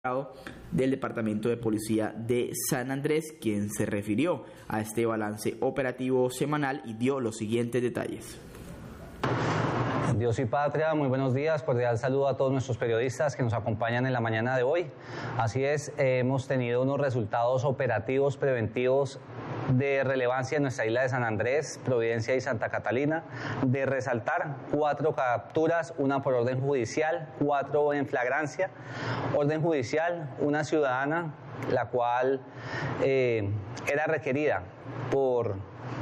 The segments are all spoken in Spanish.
del Departamento de Policía de San Andrés, quien se refirió a este balance operativo semanal y dio los siguientes detalles. Dios y patria, muy buenos días, cordial saludo a todos nuestros periodistas que nos acompañan en la mañana de hoy. Así es, hemos tenido unos resultados operativos preventivos de relevancia en nuestra isla de San Andrés, Providencia y Santa Catalina. De resaltar, 4 capturas, una por orden judicial, 4 en flagrancia. Orden judicial, una ciudadana, la cual era requerida por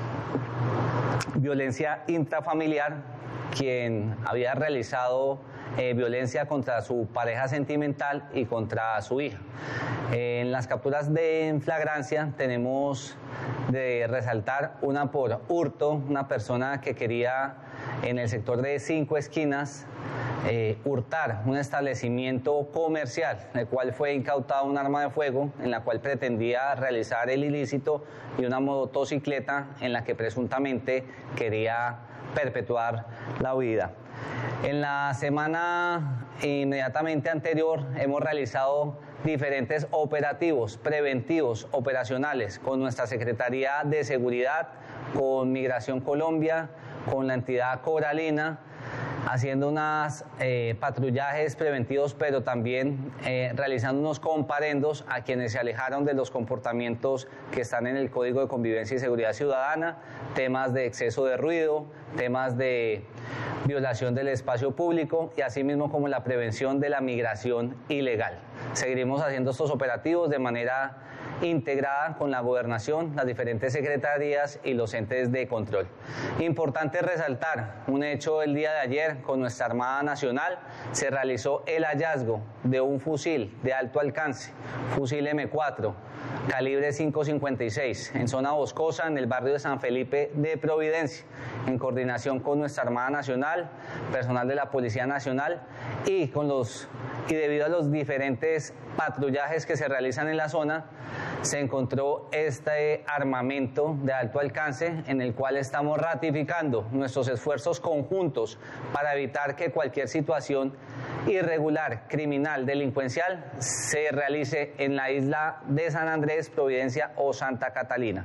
violencia intrafamiliar, quien había realizado violencia contra su pareja sentimental y contra su hija. En las capturas de flagrancia tenemos de resaltar una por hurto, una persona que quería en el sector de 5 esquinas hurtar un establecimiento comercial, en el cual fue incautada un arma de fuego en la cual pretendía realizar el ilícito y una motocicleta en la que presuntamente quería perpetuar la huida. En la semana inmediatamente anterior hemos realizado diferentes operativos preventivos operacionales con nuestra Secretaría de Seguridad, con Migración Colombia, con la entidad coralina, haciendo unos patrullajes preventivos, pero también realizando unos comparendos a quienes se alejaron de los comportamientos que están en el Código de Convivencia y Seguridad Ciudadana, temas de exceso de ruido, temas de violación del espacio público y asimismo como la prevención de la migración ilegal. Seguiremos haciendo estos operativos de manera integrada con la gobernación, las diferentes secretarías y los entes de control. Importante resaltar un hecho el día de ayer con nuestra Armada Nacional. Se realizó el hallazgo de un fusil de alto alcance, fusil M4, calibre 5.56, en zona boscosa en el barrio de San Felipe de Providencia, en coordinación con nuestra Armada Nacional, personal de la Policía Nacional y debido a los diferentes patrullajes que se realizan en la zona, se encontró este armamento de alto alcance en el cual estamos ratificando nuestros esfuerzos conjuntos para evitar que cualquier situación irregular, criminal, delincuencial se realice en la isla de San Andrés, Providencia o Santa Catalina.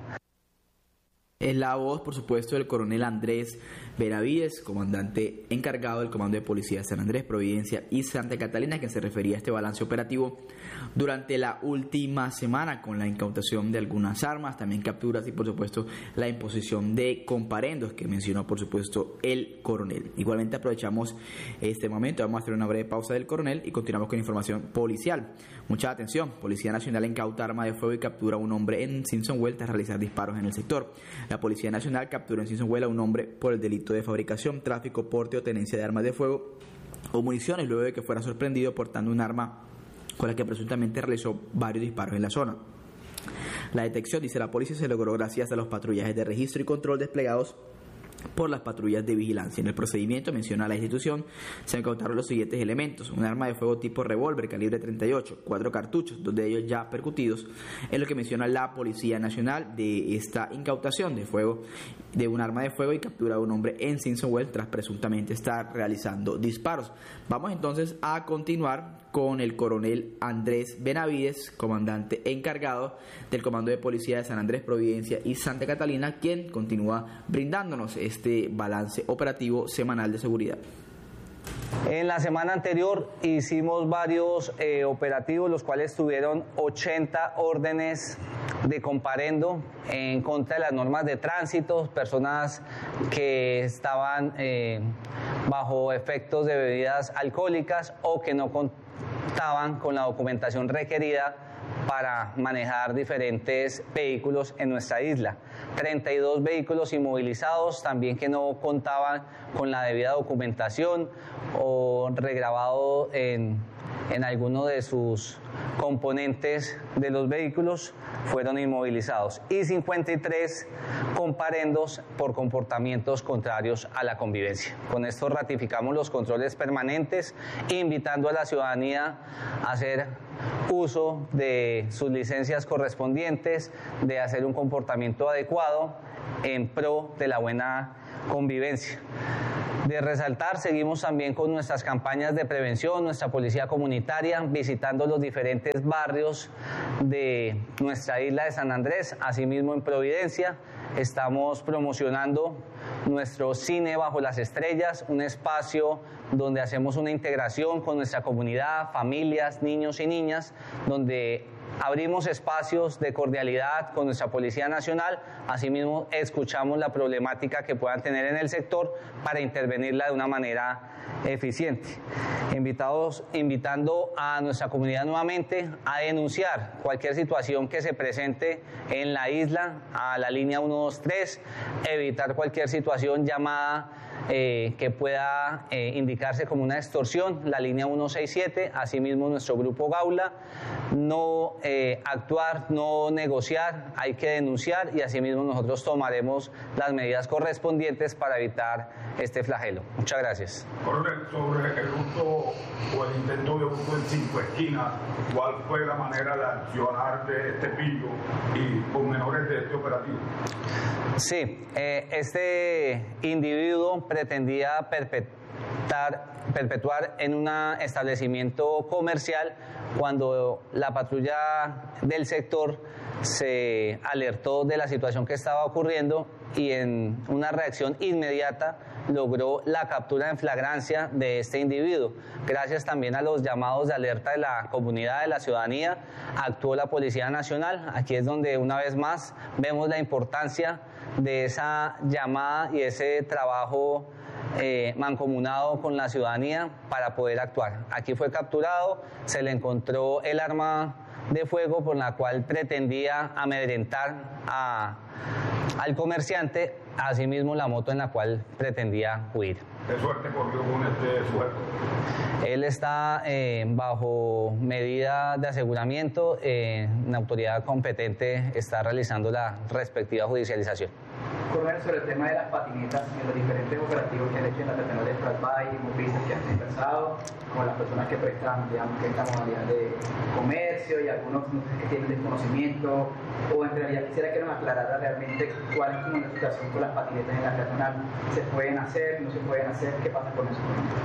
Es la voz, por supuesto, del coronel Andrés Benavides, comandante encargado del Comando de Policía de San Andrés, Providencia y Santa Catalina, quien se refería a este balance operativo durante la última semana con la incautación de algunas armas, también capturas y, por supuesto, la imposición de comparendos que mencionó, por supuesto, el coronel. Igualmente aprovechamos este momento, vamos a hacer una breve pausa del coronel y continuamos con información policial. Mucha atención, Policía Nacional incauta arma de fuego y captura a un hombre en Simpson-Well tras realizar disparos en el sector. La Policía Nacional capturó en Simpson-Well a un hombre por el delito de fabricación, tráfico, porte o tenencia de armas de fuego o municiones luego de que fuera sorprendido portando un arma con la que presuntamente realizó varios disparos en la zona. La detección, dice la policía, se logró gracias a los patrullajes de registro y control desplegados por las patrullas de vigilancia. En el procedimiento, menciona la institución, se incautaron los siguientes elementos: un arma de fuego tipo revólver calibre 38, 4 cartuchos, 2 de ellos ya percutidos, es lo que menciona la Policía Nacional de esta incautación de fuego de un arma de fuego y captura a un hombre en Simpson-Well tras presuntamente estar realizando disparos. Vamos entonces a continuar con el coronel Andrés Benavides, comandante encargado del Comando de Policía de San Andrés, Providencia y Santa Catalina, quien continúa brindándonos este balance operativo semanal de seguridad. En la semana anterior hicimos varios operativos, los cuales tuvieron 80 órdenes de comparendo en contra de las normas de tránsito, personas que estaban bajo efectos de bebidas alcohólicas o que no contaban con la documentación requerida para manejar diferentes vehículos en nuestra isla. 32 vehículos inmovilizados, también que no contaban con la debida documentación o regrabado en alguno de sus componentes de los vehículos, fueron inmovilizados, y 53 comparendos por comportamientos contrarios a la convivencia. Con esto ratificamos los controles permanentes, invitando a la ciudadanía a hacer uso de sus licencias correspondientes, de hacer un comportamiento adecuado en pro de la buena convivencia. De resaltar, seguimos también con nuestras campañas de prevención, nuestra policía comunitaria, visitando los diferentes barrios de nuestra isla de San Andrés, asimismo en Providencia. Estamos promocionando nuestro Cine Bajo las Estrellas, un espacio donde hacemos una integración con nuestra comunidad, familias, niños y niñas, donde abrimos espacios de cordialidad con nuestra Policía Nacional, asimismo escuchamos la problemática que puedan tener en el sector para intervenirla de una manera eficiente. Invitando a nuestra comunidad nuevamente a denunciar cualquier situación que se presente en la isla a la línea 123, evitar cualquier situación llamada que pueda indicarse como una extorsión, la línea 167, asimismo nuestro grupo Gaula, no actuar, no negociar, hay que denunciar y asimismo nosotros tomaremos las medidas correspondientes para evitar este flagelo. Muchas gracias. Coronel, sobre el hurto o el intento de hurto en 5 esquinas, ¿cuál fue la manera de accionar de este pillo y pormenores de este operativo? Sí, este individuo pretendía perpetuar en un establecimiento comercial cuando la patrulla del sector se alertó de la situación que estaba ocurriendo y en una reacción inmediata logró la captura en flagrancia de este individuo. Gracias también a los llamados de alerta de la comunidad, de la ciudadanía, actuó la Policía Nacional. Aquí es donde una vez más vemos la importancia de esa llamada y ese trabajo mancomunado con la ciudadanía para poder actuar. Aquí fue capturado, se le encontró el arma de fuego por la cual pretendía amedrentar al comerciante, asimismo la moto en la cual pretendía huir. ¿Qué suerte corrió con este sujeto? Él está bajo medida de aseguramiento, la autoridad competente está realizando la respectiva judicialización. Coronel, sobre el tema de las patinetas en los diferentes operativos que han hecho en la terminal de Flatbay, hemos visto que han conversado con las personas que prestan, digamos, que esta modalidad de comercio y algunos que tienen desconocimiento, o en realidad quisiera que nos aclarara realmente cuál es como la situación con las patinetas en la peatonal. ¿Se pueden hacer, no se pueden hacer? ¿Qué pasa con eso?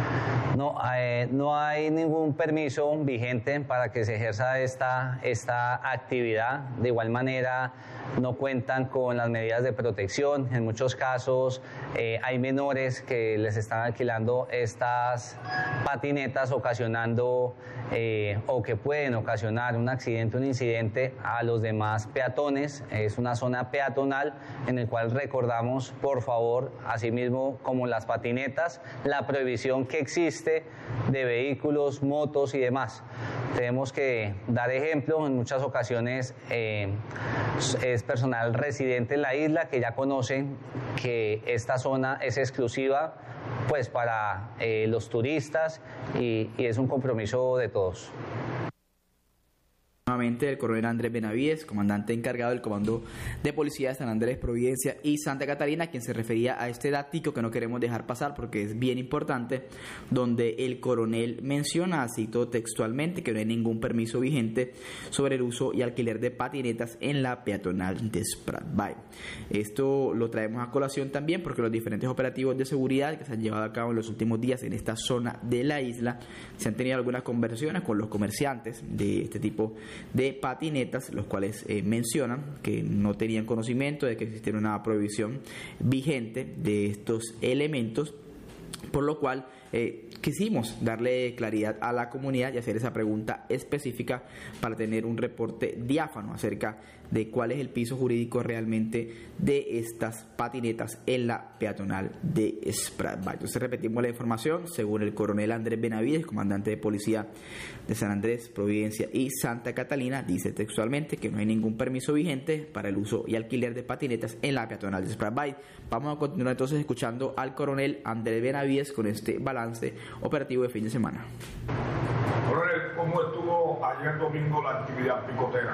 No hay ningún permiso vigente para que se ejerza esta actividad. De igual manera, no cuentan con las medidas de protección. En muchos casos hay menores que les están alquilando estas patinetas, ocasionando o que pueden ocasionar un accidente, un incidente a los demás peatones. Es una zona peatonal en el cual recordamos, por favor, asimismo como las patinetas, la prohibición que existe de vehículos, motos y demás. Tenemos que dar ejemplo, en muchas ocasiones es personal residente en la isla que ya conocen que esta zona es exclusiva pues para los turistas y es un compromiso de todos. Nuevamente el coronel Andrés Benavides, comandante encargado del Comando de Policía de San Andrés, Providencia y Santa Catalina, quien se refería a este dático que no queremos dejar pasar porque es bien importante, donde el coronel menciona, cito textualmente, que no hay ningún permiso vigente sobre el uso y alquiler de patinetas en la peatonal de Spratt-Bay. Esto lo traemos a colación también porque los diferentes operativos de seguridad que se han llevado a cabo en los últimos días en esta zona de la isla, se han tenido algunas conversaciones con los comerciantes de este tipo de patinetas, los cuales mencionan que no tenían conocimiento de que existiera una prohibición vigente de estos elementos, por lo cual quisimos darle claridad a la comunidad y hacer esa pregunta específica para tener un reporte diáfano acerca de cuál es el piso jurídico realmente de estas patinetas en la peatonal de Spratt-Bay. Entonces repetimos la información. Según el coronel Andrés Benavides, comandante de policía de San Andrés, Providencia y Santa Catalina, dice textualmente que no hay ningún permiso vigente para el uso y alquiler de patinetas en la peatonal de Spratt-Bay. Vamos a continuar entonces escuchando al coronel Andrés Benavides con este balance operativo de fin de semana. Coronel, ¿cómo estuvo ayer domingo la actividad picotera?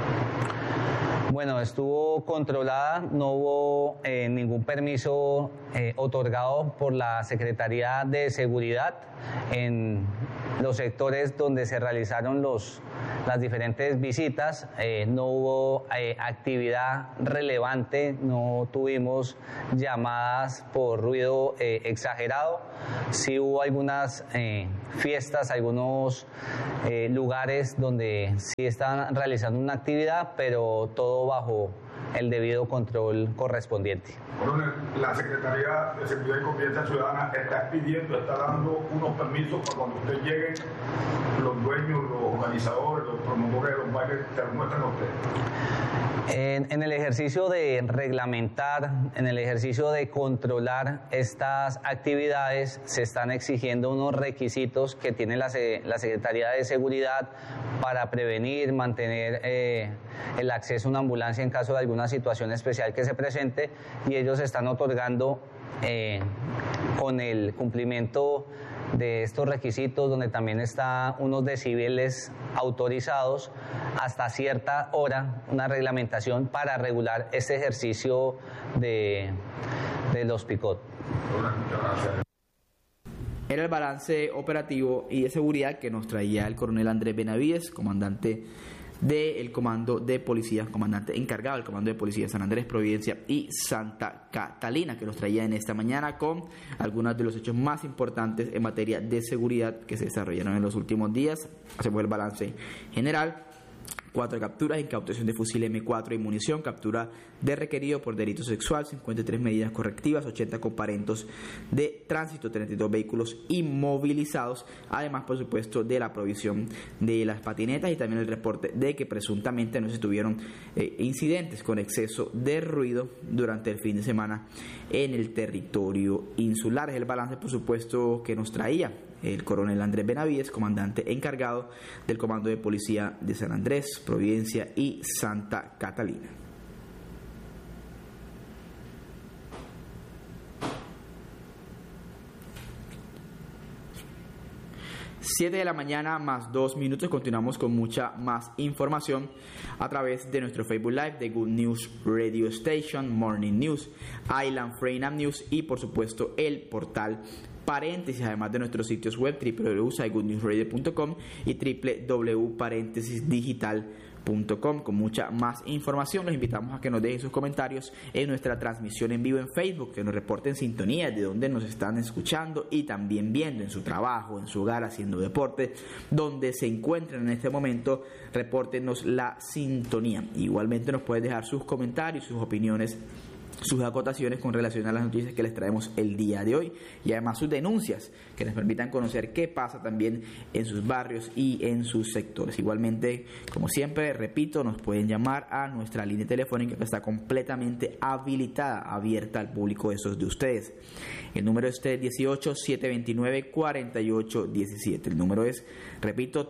Bueno, estuvo controlada, no hubo ningún permiso otorgado por la Secretaría de Seguridad en los sectores donde se realizaron los las diferentes visitas, no hubo actividad relevante, no tuvimos llamadas por ruido exagerado. Sí hubo algunas fiestas, algunos lugares donde sí estaban realizando una actividad, pero todo bajo el debido control correspondiente. Coronel, la Secretaría de Seguridad y Convivencia Ciudadana está pidiendo, está dando unos permisos para cuando usted llegue, los dueños, los organizadores, los promotores de los bailes, te lo muestran a usted. En el ejercicio de reglamentar, en el ejercicio de controlar estas actividades, se están exigiendo unos requisitos que tiene la Secretaría de Seguridad para prevenir, mantener el acceso a una ambulancia en caso de alguna situación especial que se presente, y ellos están otorgando con el cumplimiento de estos requisitos, donde también está unos decibeles autorizados hasta cierta hora, una reglamentación para regular este ejercicio de los picot. Era el balance operativo y de seguridad que nos traía el coronel Andrés Benavides, comandante del Comando de Policía, comandante encargado del Comando de Policía de San Andrés, Providencia y Santa Catalina, que nos traía en esta mañana con algunos de los hechos más importantes en materia de seguridad que se desarrollaron en los últimos días. Hacemos el balance general. 4 capturas, incautación de fusil M4 y munición, captura de requerido por delito sexual, 53 medidas correctivas, 80 comparendos de tránsito, 32 vehículos inmovilizados, además por supuesto de la provisión de las patinetas y también el reporte de que presuntamente no se tuvieron incidentes con exceso de ruido durante el fin de semana en el territorio insular. Es el balance por supuesto que nos traía el coronel Andrés Benavides, comandante encargado del Comando de Policía de San Andrés, Providencia y Santa Catalina. Siete de la mañana más 2 minutos. Continuamos con mucha más información a través de nuestro Facebook Live de Good News Radio Station, Morning News, Island Freedom News y por supuesto el portal Paréntesis, además de nuestros sitios web www.goodnewsradio.com y www.parentesisdigital.com con mucha más información. Los invitamos a que nos dejen sus comentarios en nuestra transmisión en vivo en Facebook, que nos reporten sintonía de dónde nos están escuchando y también viendo en su trabajo, en su hogar, haciendo deporte, donde se encuentran en este momento, repórtenos la sintonía. Igualmente nos pueden dejar sus comentarios, sus opiniones, sus acotaciones con relación a las noticias que les traemos el día de hoy y además sus denuncias que nos permitan conocer qué pasa también en sus barrios y en sus sectores. Igualmente, como siempre, repito, nos pueden llamar a nuestra línea telefónica que está completamente habilitada, abierta al público de esos de ustedes. El número es 318-729-4817. El número es, repito,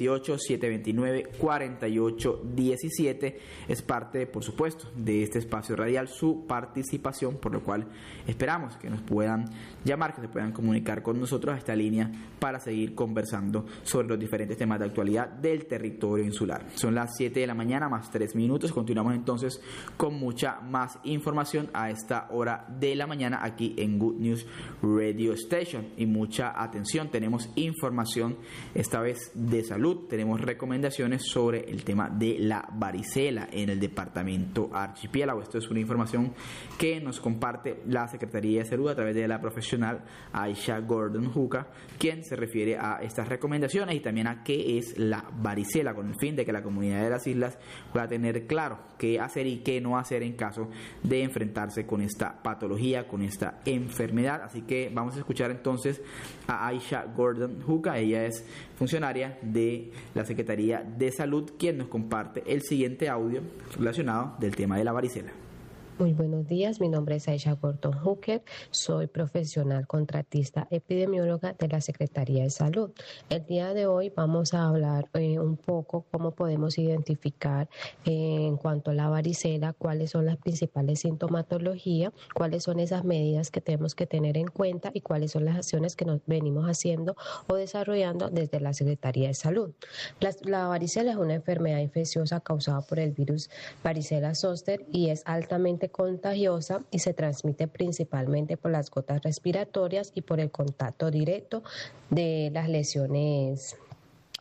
318-729-4817. Es parte, por supuesto, de este espacio radial, su participación, por lo cual esperamos que nos puedan llamar, que se puedan comunicar con nosotros a esta línea para seguir conversando sobre los diferentes temas de actualidad del territorio insular. Son las 7 de la mañana más 3 minutos. Continuamos entonces con mucha más información a esta hora de la mañana aquí en Good News Radio Station. Y mucha atención, tenemos información esta vez de salud, tenemos recomendaciones sobre el tema de la varicela en el departamento Archipiélago. Esto es una información que nos comparte la Secretaría de Salud a través de la profesional Aisha Gordon Juca, quien se refiere a estas recomendaciones y también a qué es la varicela, con el fin de que la comunidad de las islas pueda tener claro qué hacer y qué no hacer en caso de enfrentarse con esta patología, con esta enfermedad. Así que vamos a escuchar entonces a Aisha Gordon Juca. Ella es funcionaria de la Secretaría de Salud, quien nos comparte el siguiente audio relacionado del tema de la varicela. Muy buenos días, mi nombre es Aisha Gordon Hooker, soy profesional contratista epidemióloga de la Secretaría de Salud. El día de hoy vamos a hablar un poco cómo podemos identificar en cuanto a la varicela, cuáles son las principales sintomatologías, cuáles son esas medidas que tenemos que tener en cuenta y cuáles son las acciones que nos venimos haciendo o desarrollando desde la Secretaría de Salud. La varicela es una enfermedad infecciosa causada por el virus varicela zoster y es altamente contagiosa y se transmite principalmente por las gotas respiratorias y por el contacto directo de las lesiones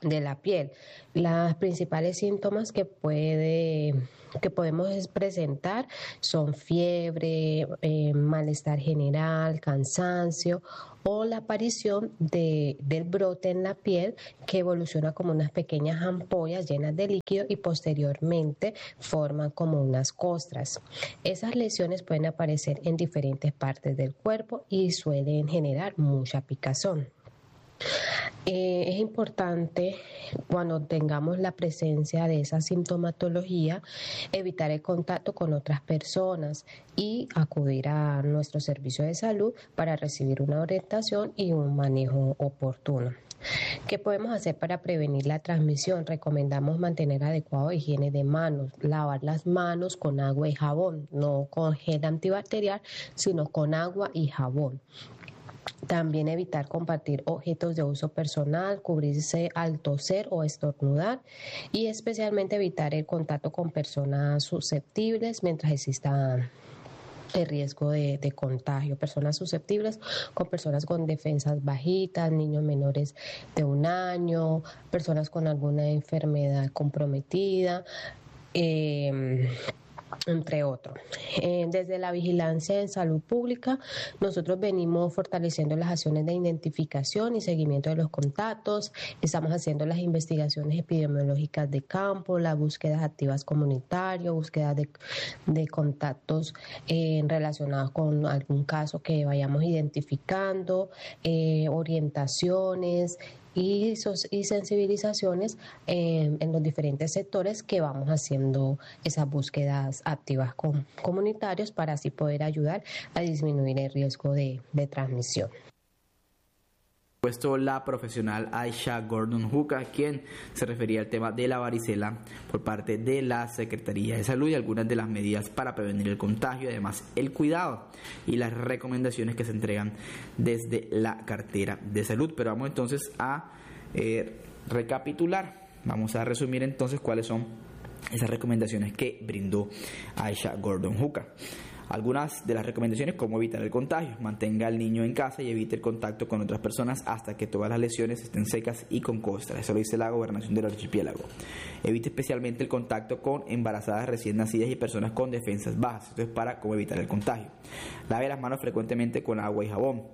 de la piel. Los principales síntomas que podemos presentar son fiebre, malestar general, cansancio o la aparición del brote en la piel que evoluciona como unas pequeñas ampollas llenas de líquido y posteriormente forman como unas costras. Esas lesiones pueden aparecer en diferentes partes del cuerpo y suelen generar mucha picazón. Es importante, cuando tengamos la presencia de esa sintomatología, evitar el contacto con otras personas y acudir a nuestro servicio de salud para recibir una orientación y un manejo oportuno. ¿Qué podemos hacer para prevenir la transmisión? Recomendamos mantener adecuada higiene de manos, lavar las manos con agua y jabón, no con gel antibacterial, sino con agua y jabón. También evitar compartir objetos de uso personal, cubrirse al toser o estornudar y especialmente evitar el contacto con personas susceptibles mientras exista el riesgo de contagio. Personas susceptibles con personas con defensas bajitas, niños menores de 1 año, personas con alguna enfermedad comprometida, entre otros. Desde la vigilancia en salud pública, nosotros venimos fortaleciendo las acciones de identificación y seguimiento de los contactos, estamos haciendo las investigaciones epidemiológicas de campo, las búsquedas activas comunitarias, búsquedas de contactos relacionados con algún caso que vayamos identificando, orientaciones y sensibilizaciones en los diferentes sectores que vamos haciendo esas búsquedas activas comunitarias para así poder ayudar a disminuir el riesgo de transmisión. Puesto la profesional Aisha Gordon Juca, quien se refería al tema de la varicela por parte de la Secretaría de Salud y algunas de las medidas para prevenir el contagio, además el cuidado y las recomendaciones que se entregan desde la cartera de salud. Pero vamos entonces a recapitular, vamos a resumir entonces cuáles son esas recomendaciones que brindó Aisha Gordon Juca. Algunas de las recomendaciones: cómo evitar el contagio. Mantenga al niño en casa y evite el contacto con otras personas hasta que todas las lesiones estén secas y con costras. Eso lo dice la Gobernación del Archipiélago. Evite especialmente el contacto con embarazadas recién nacidas y personas con defensas bajas. Esto es para cómo evitar el contagio. Lave las manos frecuentemente con agua y jabón.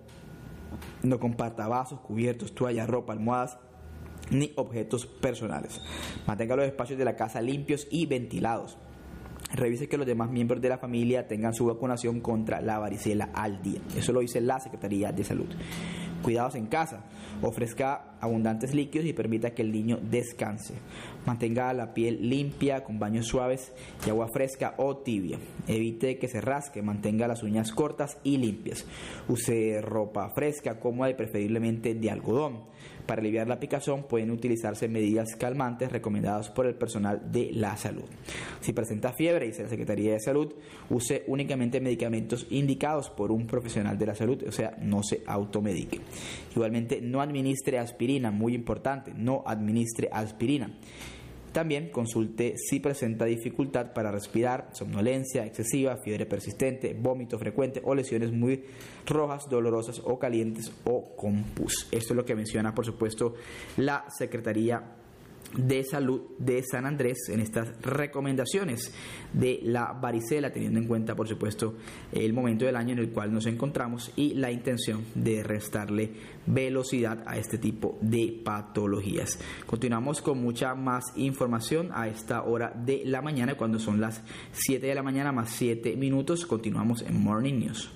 No comparta vasos, cubiertos, toallas, ropa, almohadas ni objetos personales. Mantenga los espacios de la casa limpios y ventilados. Revise que los demás miembros de la familia tengan su vacunación contra la varicela al día. Eso lo dice la Secretaría de Salud. Cuidados en casa. Ofrezca abundantes líquidos y permita que el niño descanse. Mantenga la piel limpia con baños suaves y agua fresca o tibia. Evite que se rasque. Mantenga las uñas cortas y limpias. Use ropa fresca, cómoda y preferiblemente de algodón. Para aliviar la picazón pueden utilizarse medidas calmantes recomendadas por el personal de la salud. Si presenta fiebre, dice la Secretaría de Salud, use únicamente medicamentos indicados por un profesional de la salud, o sea, no se automedique. Igualmente, no administre aspirina, muy importante, no administre aspirina. También consulte si presenta dificultad para respirar, somnolencia excesiva, fiebre persistente, vómito frecuente o lesiones muy rojas, dolorosas o calientes o con pus. Esto es lo que menciona, por supuesto, la Secretaría de Salud de San Andrés en estas recomendaciones de la varicela, teniendo en cuenta, por supuesto, el momento del año en el cual nos encontramos y la intención de restarle velocidad a este tipo de patologías. Continuamos con mucha más información a esta hora de la mañana, cuando son las 7 de la mañana más 7 minutos. Continuamos en Morning News.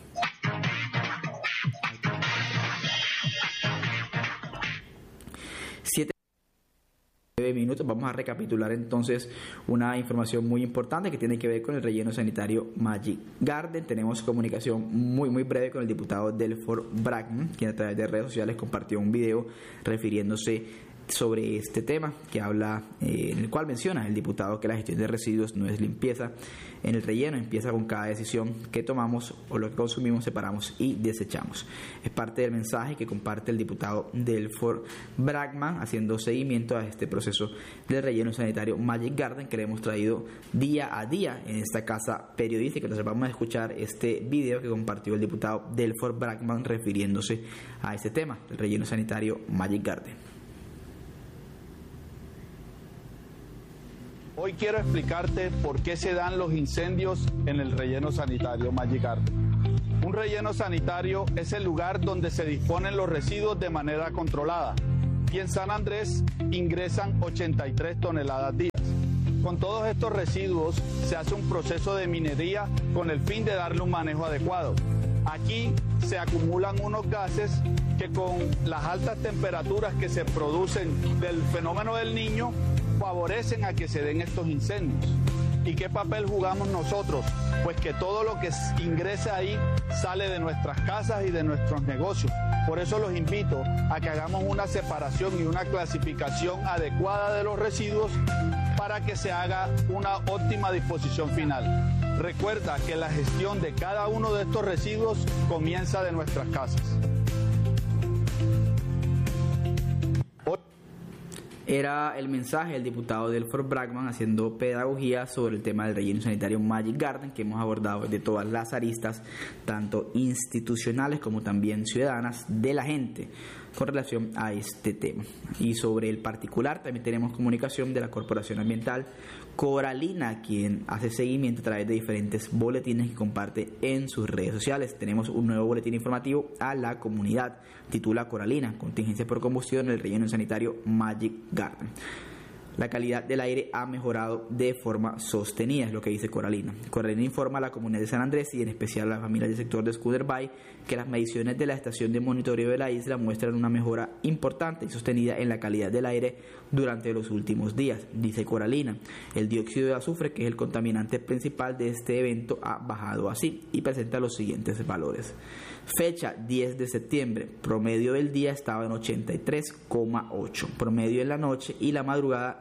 Minutos. Vamos a recapitular entonces una información muy importante que tiene que ver con el relleno sanitario Magic Garden. Tenemos comunicación muy breve con el diputado Delford Brackman, quien a través de redes sociales compartió un video refiriéndose sobre este tema, que habla, en el cual menciona el diputado que la gestión de residuos no es limpieza en el relleno, empieza con cada decisión que tomamos o lo que consumimos, separamos y desechamos. Es parte del mensaje que comparte el diputado Delford Brackman, haciendo seguimiento a este proceso del relleno sanitario Magic Garden que le hemos traído día a día en esta casa periodística. Entonces vamos a escuchar este video que compartió el diputado Delford Brackman refiriéndose a este tema, el relleno sanitario Magic Garden. Hoy quiero explicarte por qué se dan los incendios en el relleno sanitario Magic Garden. Un relleno sanitario es el lugar donde se disponen los residuos de manera controlada y en San Andrés ingresan 83 toneladas días. Con todos estos residuos se hace un proceso de minería con el fin de darle un manejo adecuado. Aquí se acumulan unos gases que con las altas temperaturas que se producen del fenómeno del Niño favorecen a que se den estos incendios. ¿Y qué papel jugamos nosotros? Pues que todo lo que ingresa ahí sale de nuestras casas y de nuestros negocios. Por eso los invito a que hagamos una separación y una clasificación adecuada de los residuos para que se haga una óptima disposición final. Recuerda que la gestión de cada uno de estos residuos comienza de nuestras casas. Era el mensaje del diputado Delfor Brackman haciendo pedagogía sobre el tema del relleno sanitario Magic Garden, que hemos abordado desde todas las aristas, tanto institucionales como también ciudadanas, de la gente con relación a este tema. Y sobre el particular también tenemos comunicación de la Corporación Ambiental Coralina, quien hace seguimiento a través de diferentes boletines que comparte en sus redes sociales. Tenemos un nuevo boletín informativo a la comunidad, titula Coralina, contingencia por combustión en el relleno sanitario Magic Garden. La calidad del aire ha mejorado de forma sostenida, es lo que dice Coralina. Coralina informa a la comunidad de San Andrés y en especial a las familias del sector de Scooter Bay que las mediciones de la estación de monitoreo de la isla muestran una mejora importante y sostenida en la calidad del aire durante los últimos días. Dice Coralina, el dióxido de azufre, que es el contaminante principal de este evento, ha bajado así y presenta los siguientes valores. Fecha 10 de septiembre, promedio del día estaba en 83,8, promedio en la noche y la madrugada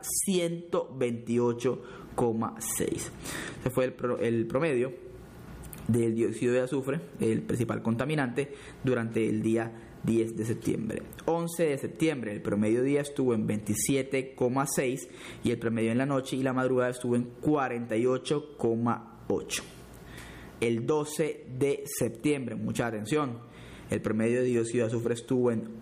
128,6. Ese fue el promedio del dióxido de azufre, el principal contaminante, durante el día 10 de septiembre. 11 de septiembre, el promedio día estuvo en 27,6 y el promedio en la noche y la madrugada estuvo en 48,8. El 12 de septiembre, mucha atención, el promedio de dióxido de azufre estuvo en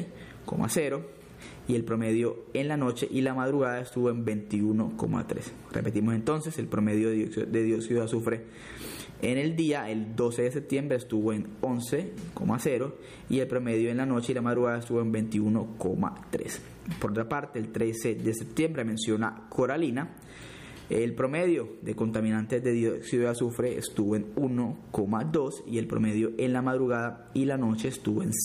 11,0 y el promedio en la noche y la madrugada estuvo en 21,3. Repetimos entonces, el promedio de dióxido de azufre en el día, el 12 de septiembre, estuvo en 11,0 y el promedio en la noche y la madrugada estuvo en 21,3. Por otra parte, el 13 de septiembre menciona Coralina. El promedio de contaminantes de dióxido de azufre estuvo en 1,2 y el promedio en la madrugada y la noche estuvo en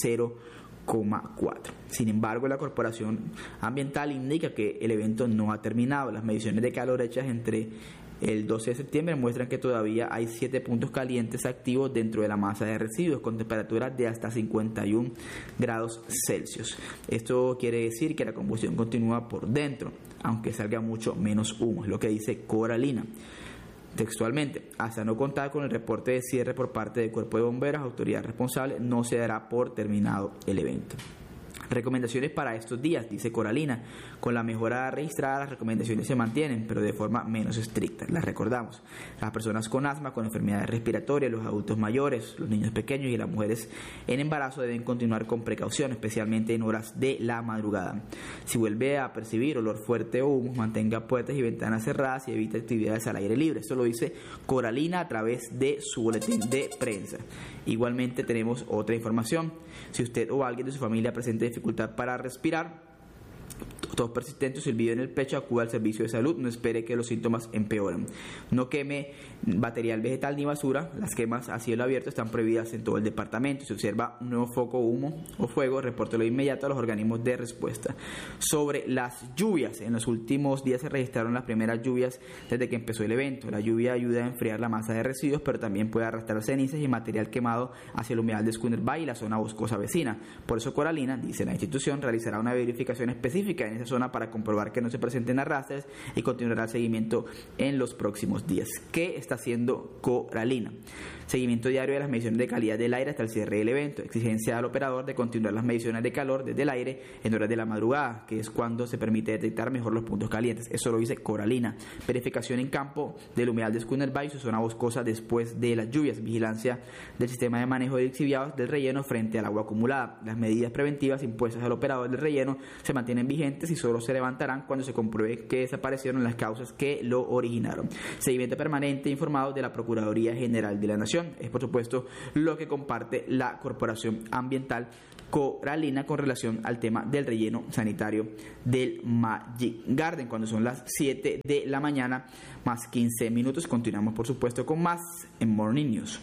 0,4. Sin embargo, la Corporación Ambiental indica que el evento no ha terminado. Las mediciones de calor hechas entre el 12 de septiembre muestran que todavía hay 7 puntos calientes activos dentro de la masa de residuos con temperaturas de hasta 51 grados Celsius. Esto quiere decir que la combustión continúa por dentro, aunque salga mucho menos humo, es lo que dice Coralina. Textualmente, hasta no contar con el reporte de cierre por parte del Cuerpo de Bomberos, autoridad responsable, no se dará por terminado el evento. Recomendaciones para estos días, dice Coralina. Con la mejora registrada, las recomendaciones se mantienen, pero de forma menos estricta. Las recordamos. Las personas con asma, con enfermedades respiratorias, los adultos mayores, los niños pequeños y las mujeres en embarazo deben continuar con precaución, especialmente en horas de la madrugada. Si vuelve a percibir olor fuerte o humo, mantenga puertas y ventanas cerradas y evite actividades al aire libre. Esto lo dice Coralina a través de su boletín de prensa. Igualmente tenemos otra información. Si usted o alguien de su familia presenta dificultad para respirar, tos persistente o silbido en el pecho, acuda al servicio de salud, no espere que los síntomas empeoren. No queme material vegetal ni basura. Las quemas a cielo abierto están prohibidas en todo el departamento. Si observa un nuevo foco, humo o fuego, repórtelo de inmediato a los organismos de respuesta. Sobre las lluvias, en los últimos días se registraron las primeras lluvias desde que empezó el evento. La lluvia ayuda a enfriar la masa de residuos, pero también puede arrastrar cenizas y material quemado hacia el humedal de Schooner Bay y la zona boscosa vecina. Por eso Coralina, dice la institución, realizará una verificación específica en esa zona para comprobar que no se presenten arrastres y continuará el seguimiento en los próximos días. ¿Qué está haciendo Coralina? Seguimiento diario de las mediciones de calidad del aire hasta el cierre del evento. Exigencia al operador de continuar las mediciones de calor desde el aire en horas de la madrugada, que es cuando se permite detectar mejor los puntos calientes. Eso lo dice Coralina. Verificación en campo del humedal de Schooner Bay y su zona boscosa después de las lluvias. Vigilancia del sistema de manejo de lixiviados del relleno frente al agua acumulada. Las medidas preventivas impuestas al operador del relleno se mantienen mantienen vigentes y solo se levantarán cuando se compruebe que desaparecieron las causas que lo originaron. Seguimiento permanente informado de la Procuraduría General de la Nación. Es por supuesto lo que comparte la Corporación Ambiental Coralina con relación al tema del relleno sanitario del Magic Garden. Cuando son las 7 de la mañana más 15 minutos, continuamos por supuesto con más en Morning News.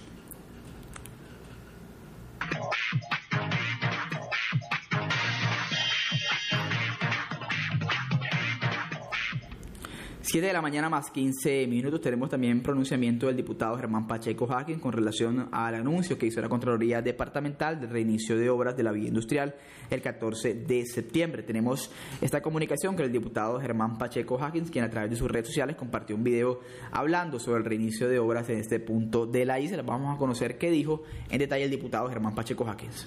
Siete de la mañana más 15 minutos. Tenemos también pronunciamiento del diputado Germán Pacheco Hawkins con relación al anuncio que hizo la Contraloría Departamental del reinicio de obras de la vía industrial el 14 de septiembre. Tenemos esta comunicación con el diputado Germán Pacheco Hawkins, quien a través de sus redes sociales compartió un video hablando sobre el reinicio de obras en este punto de la isla. Vamos a conocer qué dijo en detalle el diputado Germán Pacheco Hawkins.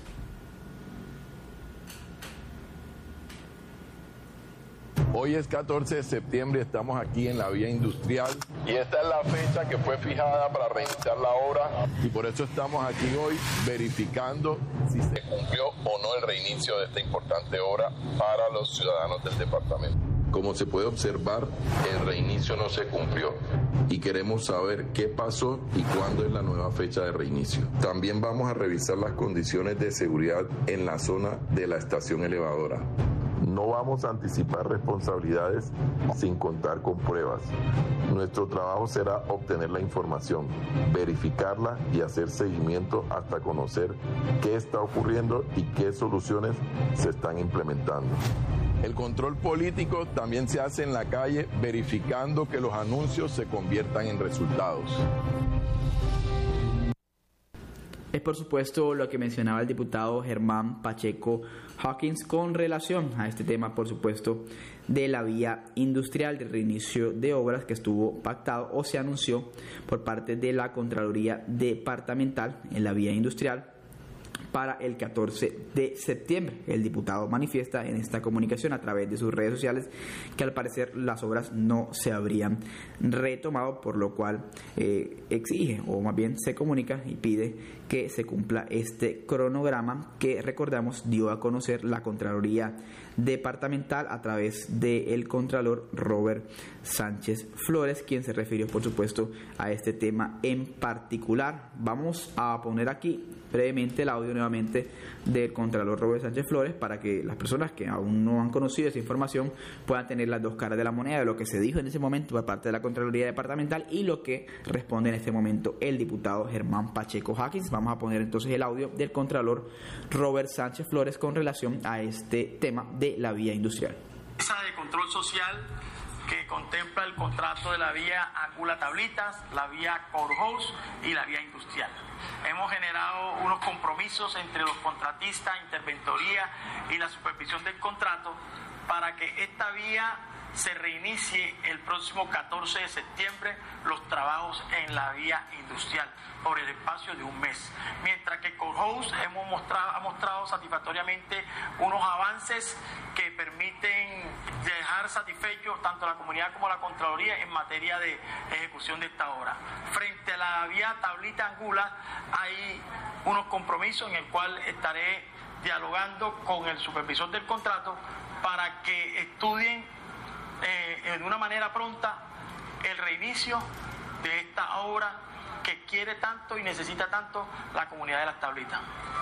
Hoy es 14 de septiembre, estamos aquí en la vía industrial y esta es la fecha que fue fijada para reiniciar la obra y por eso estamos aquí hoy verificando si se cumplió o no el reinicio de esta importante obra para los ciudadanos del departamento. Como se puede observar, el reinicio no se cumplió y queremos saber qué pasó y cuándo es la nueva fecha de reinicio. También vamos a revisar las condiciones de seguridad en la zona de la estación elevadora. No vamos a anticipar responsabilidades sin contar con pruebas. Nuestro trabajo será obtener la información, verificarla y hacer seguimiento hasta conocer qué está ocurriendo y qué soluciones se están implementando. El control político también se hace en la calle, verificando que los anuncios se conviertan en resultados. Es por supuesto lo que mencionaba el diputado Germán Pacheco Hawkins con relación a este tema, por supuesto, de la vía industrial, del reinicio de obras que estuvo pactado o se anunció por parte de la Contraloría Departamental en la vía industrial para el 14 de septiembre. El diputado manifiesta en esta comunicación a través de sus redes sociales que al parecer las obras no se habrían retomado, por lo cual exige o más bien se comunica y pide que se cumpla este cronograma que, recordamos, dio a conocer la Contraloría Departamental a través del Contralor Robert Sánchez Flores, quien se refirió por supuesto a este tema en particular. Vamos a poner aquí brevemente el audio nuevamente del Contralor Robert Sánchez Flores para que las personas que aún no han conocido esa información puedan tener las dos caras de la moneda de lo que se dijo en ese momento por parte de la Contraloría Departamental y lo que responde en este momento el diputado Germán Pacheco Hawkins. Vamos a poner entonces el audio del Contralor Robert Sánchez Flores con relación a este tema de la vía industrial. De control social que contempla el contrato de la vía Angula Tablitas, la vía Courthouse y la vía industrial. Hemos generado unos compromisos entre los contratistas, interventoría y la supervisión del contrato para que esta vía se reinicie el próximo 14 de septiembre los trabajos en la vía industrial por el espacio de un mes. Mientras que Courthouse ha mostrado satisfactoriamente unos avances que permiten dejar satisfechos tanto la comunidad como la Contraloría en materia de ejecución de esta obra. Frente a la vía Tablita Angula hay unos compromisos en el cual estaré dialogando con el supervisor del contrato para que estudien de una manera pronta el reinicio de esta obra que quiere tanto y necesita tanto la comunidad de Las Tablitas.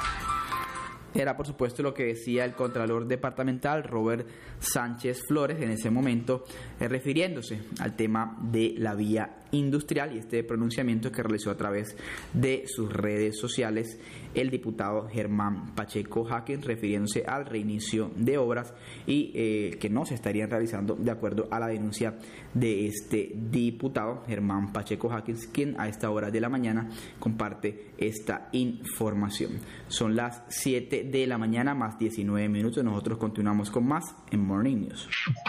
Era por supuesto lo que decía el Contralor Departamental Robert Sánchez Flores en ese momento, refiriéndose al tema de la vía industrial y este pronunciamiento que realizó a través de sus redes sociales el diputado Germán Pacheco Hawkins, refiriéndose al reinicio de obras y que no se estarían realizando de acuerdo a la denuncia de este diputado Germán Pacheco Hawkins, quien a esta hora de la mañana comparte esta información. Son las 7 de la mañana más 19 minutos. Nosotros continuamos con más en Morning News.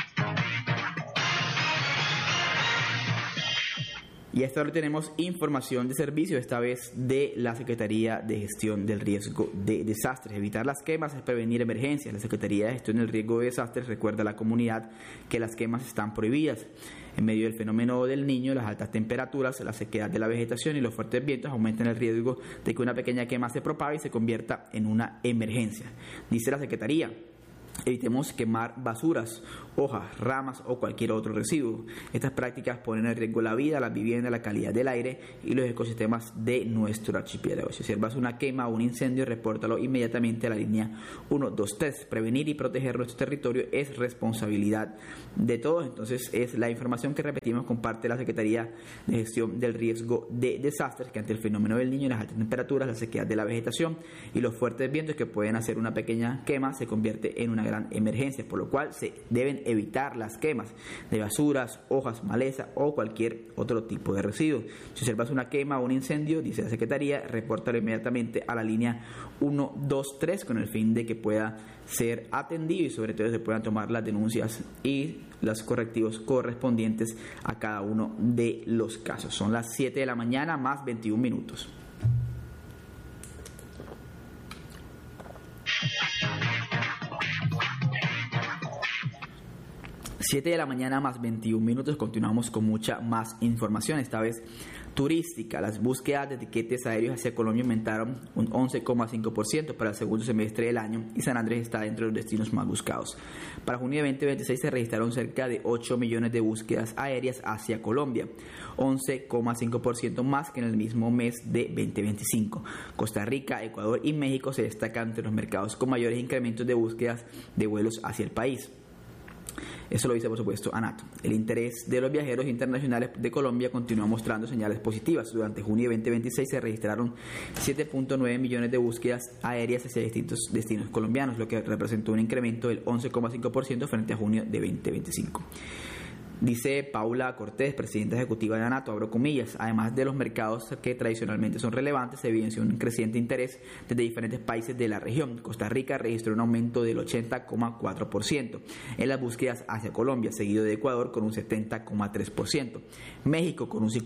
Y hasta ahora tenemos información de servicio, esta vez de la Secretaría de Gestión del Riesgo de Desastres. Evitar las quemas es prevenir emergencias. La Secretaría de Gestión del Riesgo de Desastres recuerda a la comunidad que las quemas están prohibidas. En medio del fenómeno del Niño, las altas temperaturas, la sequedad de la vegetación y los fuertes vientos aumentan el riesgo de que una pequeña quema se propague y se convierta en una emergencia. Dice la Secretaría Evitemos quemar basuras, hojas, ramas o cualquier otro residuo. Estas prácticas ponen en riesgo la vida, la vivienda, la calidad del aire y los ecosistemas de nuestro archipiélago. Si observas una quema o un incendio, repórtalo inmediatamente a la línea 123. Prevenir y proteger nuestro territorio es responsabilidad de todos. Entonces es la información que repetimos, comparte la Secretaría de Gestión del Riesgo de Desastres, que ante el fenómeno del Niño, las altas temperaturas, la sequedad de la vegetación y los fuertes vientos que pueden hacer una pequeña quema se convierte en una gran emergencia, por lo cual se deben evitar las quemas de basuras, hojas, maleza o cualquier otro tipo de residuo. Si observas una quema o un incendio, dice la Secretaría, repórtalo inmediatamente a la línea 123 con el fin de que pueda ser atendido y sobre todo se puedan tomar las denuncias y los correctivos correspondientes a cada uno de los casos. Son las 7 de la mañana más 21 minutos. Siete de la mañana más 21 minutos, continuamos con mucha más información, esta vez turística. Las búsquedas de tiquetes aéreos hacia Colombia aumentaron un 11,5% para el segundo semestre del año y San Andrés está dentro de los destinos más buscados. Para junio de 2026 se registraron cerca de 8 millones de búsquedas aéreas hacia Colombia, 11,5% más que en el mismo mes de 2025. Costa Rica, Ecuador y México se destacan entre los mercados con mayores incrementos de búsquedas de vuelos hacia el país. Eso lo dice, por supuesto, ANATO. El interés de los viajeros internacionales de Colombia continúa mostrando señales positivas. Durante junio de 2026 se registraron 7.9 millones de búsquedas aéreas hacia distintos destinos colombianos, lo que representó un incremento del 11,5% frente a junio de 2025. Dice Paula Cortés, presidenta ejecutiva de ANATO, abro comillas, además de los mercados que tradicionalmente son relevantes, se evidencia un creciente interés desde diferentes países de la región. Costa Rica registró un aumento del 80,4% en las búsquedas hacia Colombia, seguido de Ecuador con un 70,3%, México con un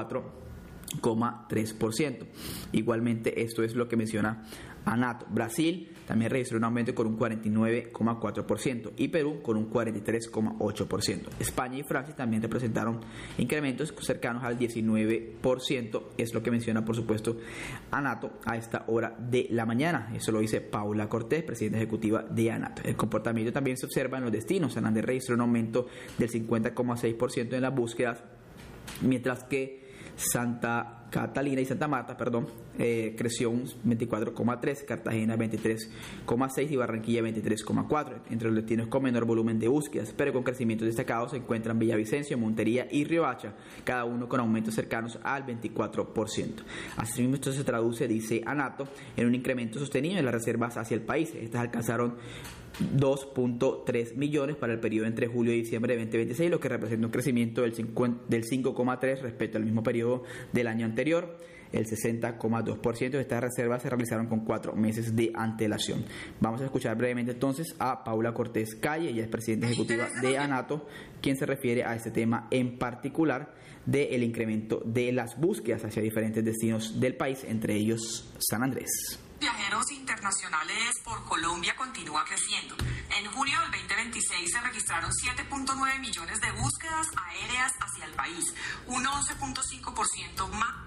54,3%. Igualmente, esto es lo que menciona ANATO. Brasil también registró un aumento con un 49,4% y Perú con un 43,8%. España y Francia también representaron incrementos cercanos al 19%, es lo que menciona, por supuesto, ANATO a esta hora de la mañana. Eso lo dice Paula Cortés, presidenta ejecutiva de ANATO. El comportamiento también se observa en los destinos. San Andrés registró un aumento del 50,6% en las búsquedas, mientras que Santa Catalina y Santa Marta, creció un 24,3%, Cartagena 23,6% y Barranquilla 23,4%. Entre los destinos con menor volumen de búsquedas, pero con crecimientos destacados, se encuentran Villavicencio, Montería y Riohacha, cada uno con aumentos cercanos al 24%. Asimismo, esto se traduce, dice ANATO, en un incremento sostenido en las reservas hacia el país. Estas alcanzaron 2.3 millones para el periodo entre julio y diciembre de 2026, lo que representa un crecimiento del 5,3% respecto al mismo periodo del año anterior. El 60,2% de estas reservas se realizaron con 4 meses de antelación. Vamos a escuchar brevemente entonces a Paula Cortés Calle, ella es presidenta ejecutiva de ANATO, quien se refiere a este tema en particular del incremento de las búsquedas hacia diferentes destinos del país, entre ellos San Andrés. Viajeros internacionales por Colombia continúa creciendo. En junio del 2026 se registraron 7.9 millones de búsquedas aéreas hacia el país, un 11.5% más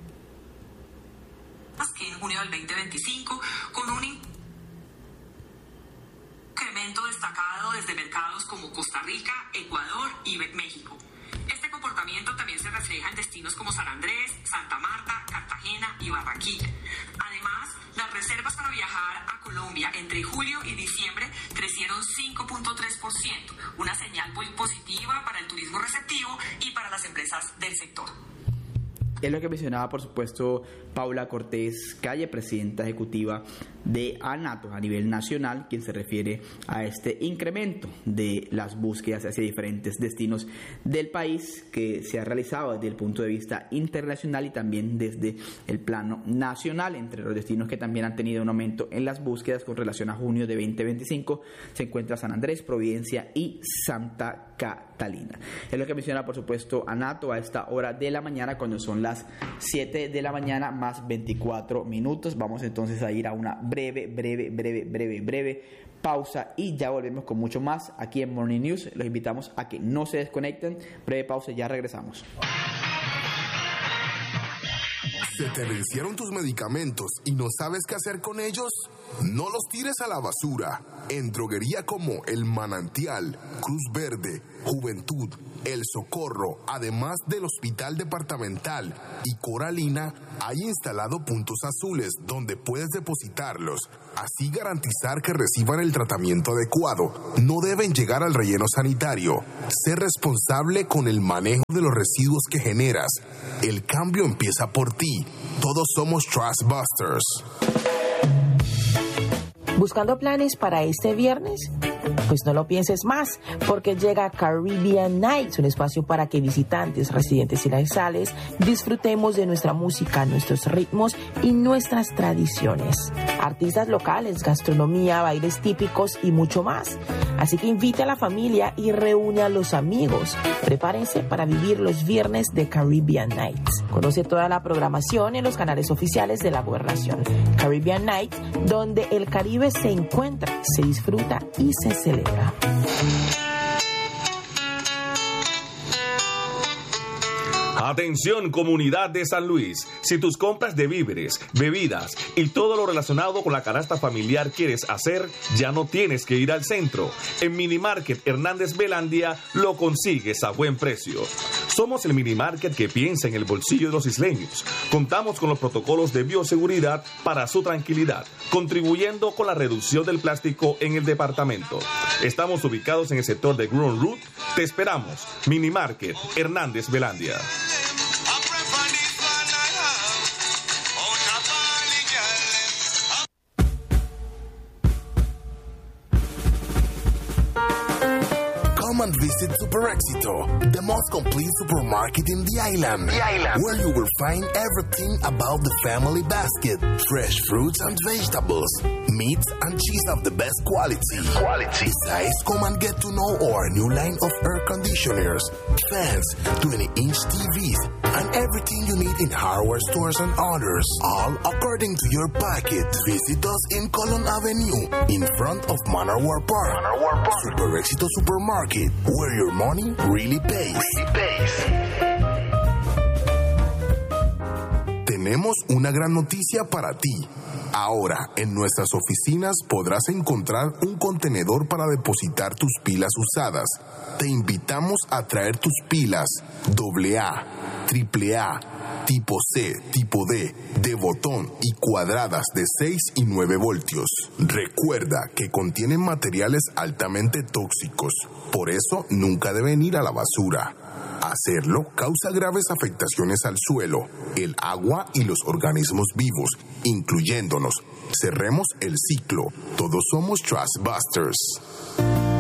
que en junio del 2025, con un incremento destacado desde mercados como Costa Rica, Ecuador y México. Este comportamiento también se refleja en destinos como San Andrés, Santa Marta, Cartagena y Barranquilla. Además, las reservas para viajar a Colombia entre julio y diciembre crecieron 5.3%, una señal muy positiva para el turismo receptivo y para las empresas del sector. Es lo que mencionaba, por supuesto, Paula Cortés Calle, presidenta ejecutiva de ANATO a nivel nacional, quien se refiere a este incremento de las búsquedas hacia diferentes destinos del país que se ha realizado desde el punto de vista internacional y también desde el plano nacional. Entre los destinos que también han tenido un aumento en las búsquedas con relación a junio de 2025 se encuentra San Andrés, Providencia y Santa Catalina. Es lo que menciona, por supuesto, ANATO a esta hora de la mañana, cuando son las 7 de la mañana más 24 minutos. Vamos entonces a ir a una breve pausa y ya volvemos con mucho más aquí en Morning News. Los invitamos a que no se desconecten. Breve pausa y ya regresamos. ¿Se te vencieron tus medicamentos y no sabes qué hacer con ellos? No los tires a la basura. En droguería como El Manantial, Cruz Verde, Juventud, El Socorro, además del Hospital Departamental y Coralina, hay instalado puntos azules donde puedes depositarlos. Así garantizar que reciban el tratamiento adecuado. No deben llegar al relleno sanitario. Sé responsable con el manejo de los residuos que generas. El cambio empieza por ti. Todos somos Trash Busters. ¿Buscando planes para este viernes? Pues no lo pienses más, porque llega Caribbean Nights, un espacio para que visitantes, residentes y nacionales disfrutemos de nuestra música, nuestros ritmos y nuestras tradiciones. Artistas locales, gastronomía, bailes típicos y mucho más. Así que invite a la familia y reúne a los amigos. Prepárense para vivir los viernes de Caribbean Nights. Conoce toda la programación en los canales oficiales de la Gobernación. Caribbean Nights, donde el Caribe se encuentra, se disfruta y se celebra. Atención, comunidad de San Luis. Si tus compras de víveres, bebidas y todo lo relacionado con la canasta familiar quieres hacer, ya no tienes que ir al centro. En Minimarket Hernández Belandia lo consigues a buen precio. Somos el Minimarket que piensa en el bolsillo de los isleños. Contamos con los protocolos de bioseguridad para su tranquilidad, contribuyendo con la reducción del plástico en el departamento. Estamos ubicados en el sector de Gruen Route. Te esperamos. Minimarket Hernández Belandia. Come and visit Super Éxito, the most complete supermarket in the island, where you will find everything about the family basket, fresh fruits and vegetables, meats and cheese of the best quality. Besides, come and get to know our new line of air conditioners, fans, 20-inch TVs, and everything you need in hardware stores and others, all according to your packet. Visit us in Colon Avenue, in front of Manor War Park. Super Éxito Supermarket, where your money really pays. Tenemos una gran noticia para ti. Ahora, en nuestras oficinas podrás encontrar un contenedor para depositar tus pilas usadas. Te invitamos a traer tus pilas AA, AAA, tipo C, tipo D, de botón y cuadradas de 6 y 9 voltios. Recuerda que contienen materiales altamente tóxicos, por eso nunca deben ir a la basura. Hacerlo causa graves afectaciones al suelo, el agua y los organismos vivos, incluyéndonos. Cerremos el ciclo. Todos somos Trash Busters.